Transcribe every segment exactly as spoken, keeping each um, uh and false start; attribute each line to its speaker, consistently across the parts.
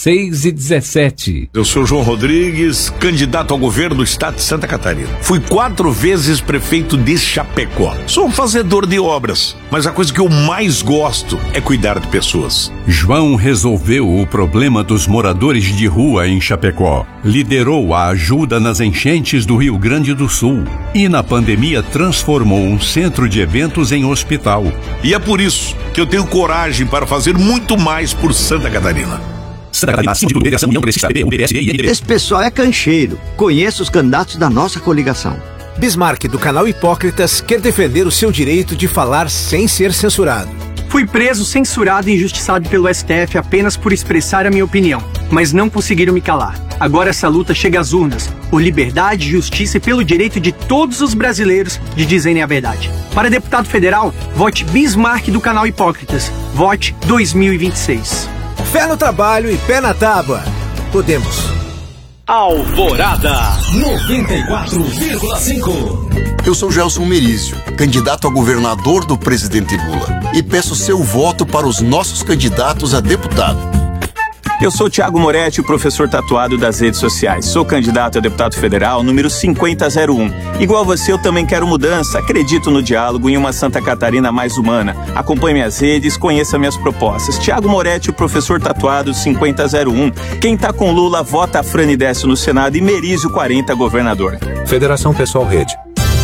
Speaker 1: seis e dezessete.
Speaker 2: Eu sou João Rodrigues, candidato ao governo do estado de Santa Catarina. Fui quatro vezes prefeito de Chapecó. Sou um fazedor de obras, mas a coisa que eu mais gosto é cuidar de pessoas.
Speaker 3: João resolveu o problema dos moradores de rua em Chapecó. Liderou a ajuda nas enchentes do Rio Grande do Sul. E na pandemia transformou um centro de eventos em hospital.
Speaker 2: E é por isso que eu tenho coragem para fazer muito mais por Santa Catarina.
Speaker 4: Santa Catarina, Sindicato de Federação, União Progressista, P B, U B S e I N D B.
Speaker 5: Esse pessoal é cancheiro. Conheça os candidatos da nossa coligação.
Speaker 6: Bismarck, do canal Hipócritas, quer defender o seu direito de falar sem ser censurado.
Speaker 7: Fui preso, censurado e injustiçado pelo S T F apenas por expressar a minha opinião, mas não conseguiram me calar. Agora essa luta chega às urnas, por liberdade, justiça e pelo direito de todos os brasileiros de dizerem a verdade. Para deputado federal, vote Bismarck do canal Hipócritas. Vote dois mil e vinte e seis.
Speaker 6: Fé no trabalho e pé na tábua. Podemos.
Speaker 8: Alvorada noventa e quatro vírgula cinco.
Speaker 9: Eu sou Gelson Merizio, candidato a governador do presidente Lula, e peço seu voto para os nossos candidatos a deputado.
Speaker 10: Eu sou Thiago Moretti, professor tatuado das redes sociais. Sou candidato a deputado federal número cinquenta zero um. Igual você, eu também quero mudança. Acredito no diálogo e em uma Santa Catarina mais humana. Acompanhe minhas redes, conheça minhas propostas. Thiago Moretti, professor tatuado cinquenta zero um. Quem tá com Lula, vota a Frane Décio no Senado e Merizio quarenta, governador.
Speaker 6: Federação Pessoal Rede.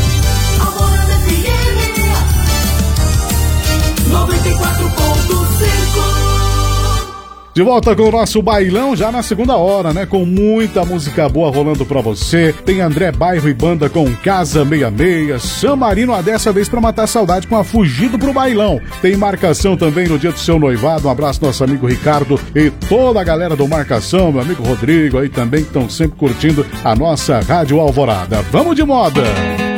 Speaker 11: De volta com o nosso bailão já na segunda hora, né? Com muita música boa rolando pra você. Tem André Bairro e Banda com Casa sessenta e seis. San Marino a dessa vez pra matar a saudade com a Fugido pro Bailão. Tem Marcação também no dia do seu noivado. Um abraço nosso amigo Ricardo e toda a galera do Marcação, meu amigo Rodrigo aí também, que estão sempre curtindo a nossa Rádio Alvorada. Vamos de moda!